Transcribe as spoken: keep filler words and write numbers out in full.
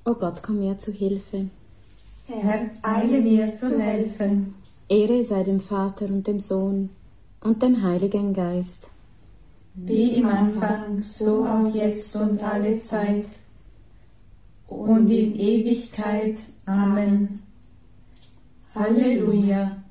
O Gott, komm mir zu Hilfe. Herr, eile mir zu helfen. Ehre sei dem Vater und dem Sohn und dem Heiligen Geist. Wie im Anfang, so auch jetzt und alle Zeit und in Ewigkeit. Amen. Halleluja.